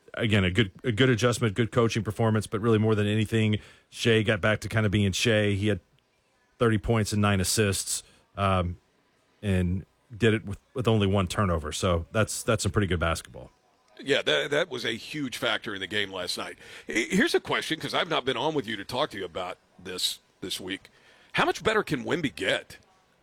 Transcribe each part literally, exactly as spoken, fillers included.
again, a good a good adjustment, good coaching performance, but really more than anything, Shea got back to kind of being Shea. He had thirty points and nine assists, um, and did it with, with only one turnover. So that's that's some pretty good basketball. Yeah, that that was a huge factor in the game last night. Here's a question, because I've not been on with you to talk to you about this this week. How much better can Wemby get?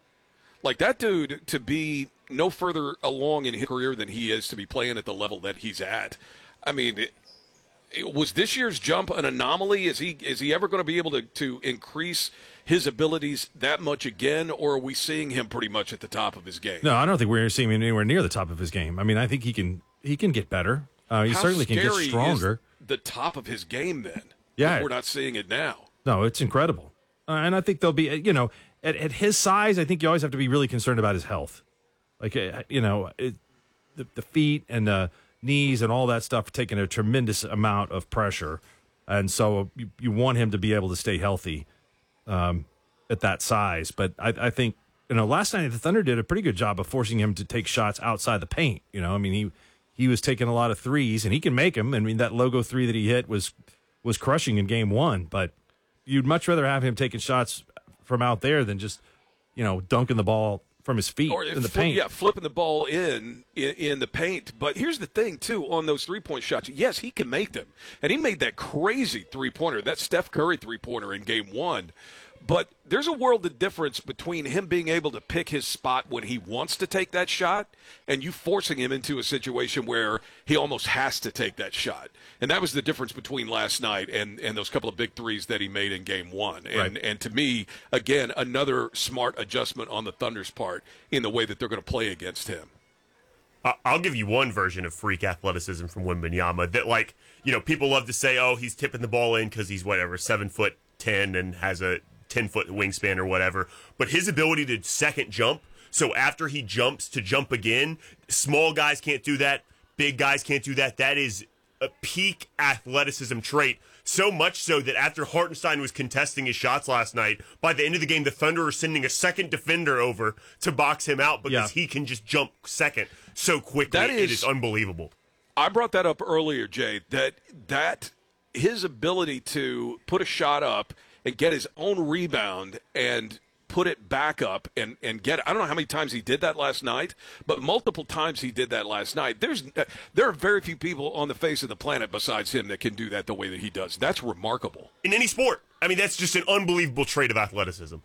Like, that dude to be no further along in his career than he is to be playing at the level that he's at. I mean, it, it, was this year's jump an anomaly? Is he is he ever going to be able to, to increase his abilities that much again, or are we seeing him pretty much at the top of his game? No, I don't think we're seeing him anywhere near the top of his game. I mean, I think he can he can get better. Uh, he How certainly can get stronger. Is the top of his game then? Yeah, we're not seeing it now. No, it's incredible, uh, and I think they'll be. You know, at, at his size, I think you always have to be really concerned about his health. Like, uh, you know, it, the the feet and the knees and all that stuff are taking a tremendous amount of pressure, and so you, you want him to be able to stay healthy um, at that size. But I, I think, you know, last night the Thunder did a pretty good job of forcing him to take shots outside the paint. You know, I mean, he he was taking a lot of threes, and he can make them. I mean, that logo three that he hit was was crushing in game one. But you'd much rather have him taking shots from out there than just, you know, dunking the ball from his feet or in the flip, paint. Yeah, flipping the ball in, in in the paint. But here's the thing, too, on those three-point shots. Yes, he can make them. And he made that crazy three-pointer, that Steph Curry three-pointer in game one. But there's a world of difference between him being able to pick his spot when he wants to take that shot and you forcing him into a situation where he almost has to take that shot. And that was the difference between last night and, and those couple of big threes that he made in game one. And, right. and to me, again, another smart adjustment on the Thunder's part in the way that they're going to play against him. I'll give you one version of freak athleticism from Wembanyama that, like, you know, people love to say, oh, he's tipping the ball in because he's, whatever, seven foot ten and has a ten-foot wingspan or whatever. But his ability to second jump, so after he jumps to jump again, small guys can't do that, big guys can't do that. That is a peak athleticism trait, so much so that after Hartenstein was contesting his shots last night, by the end of the game, the Thunder are sending a second defender over to box him out because yeah. he can just jump second so quickly. That is, it is unbelievable. I brought that up earlier, Jay, that that his ability to put a shot up and get his own rebound and put it back up and, and get it. I don't know how many times he did that last night, but multiple times he did that last night. There's There are very few people on the face of the planet besides him that can do that the way that he does. That's remarkable. In any sport. I mean, that's just an unbelievable trait of athleticism.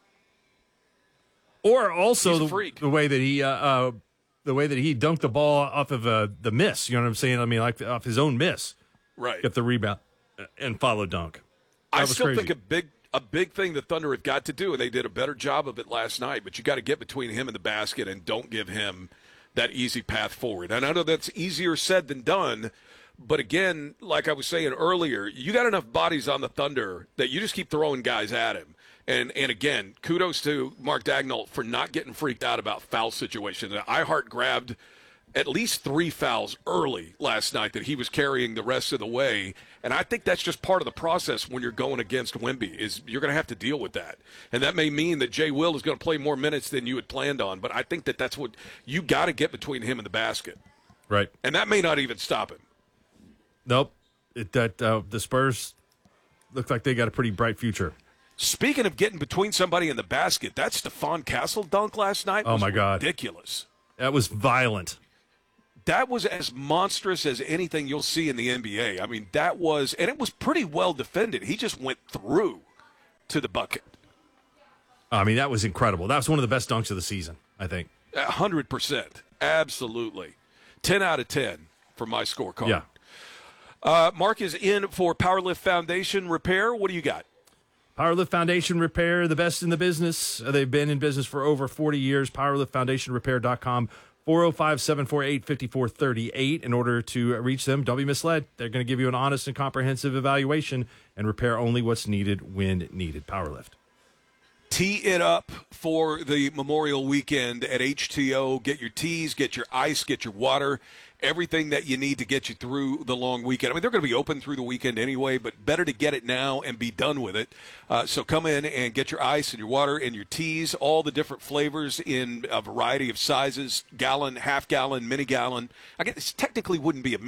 Or also He's a the, freak. the way that he uh, uh, the way that he dunked the ball off of uh, the miss. You know what I'm saying? I mean, like off his own miss. Right. Get the rebound and follow dunk. That I was still crazy. think a big a big thing the Thunder have got to do, and they did a better job of it last night, but you got to get between him and the basket and don't give him that easy path forward. And I know that's easier said than done, but again, like I was saying earlier, you got enough bodies on the Thunder that you just keep throwing guys at him. And and again, kudos to Mark Daigneault for not getting freaked out about foul situations. iHeart grabbed at least three fouls early last night that he was carrying the rest of the way. And I think that's just part of the process when you're going against Wemby, is you're going to have to deal with that. And that may mean that Jay Will is going to play more minutes than you had planned on. But I think that that's what you got to get between him and the basket. Right. And that may not even stop him. Nope. It, that uh, the Spurs look like they got a pretty bright future. Speaking of getting between somebody in the basket, that Stephon Castle dunk last night was oh my God. ridiculous. That was violent. That was as monstrous as anything you'll see in the N B A. I mean, that was, and it was pretty well defended. He just went through to the bucket. I mean, that was incredible. That was one of the best dunks of the season, I think. one hundred percent. Absolutely. ten out of ten for my scorecard. Yeah. Uh, Mark is in for Powerlift Foundation Repair. What do you got? Powerlift Foundation Repair, the best in the business. Uh, They've been in business for over forty years. powerlift foundation repair dot com. four oh five, seven four eight, five four three eight. In order to reach them, don't be misled. They're going to give you an honest and comprehensive evaluation and repair only what's needed when needed. Powerlift. Tee it up for the Memorial Weekend at H T O. Get your teas, get your ice, get your water, everything that you need to get you through the long weekend. I mean, they're going to be open through the weekend anyway, but better to get it now and be done with it. Uh, so come in and get your ice and your water and your teas, all the different flavors in a variety of sizes, gallon, half gallon, mini gallon. I guess this technically wouldn't be a